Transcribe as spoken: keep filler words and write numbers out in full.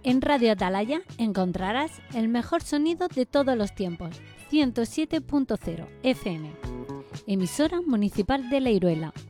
En Radio Atalaya encontrarás el mejor sonido de todos los tiempos, ciento siete punto cero F M, emisora municipal de La Iruela,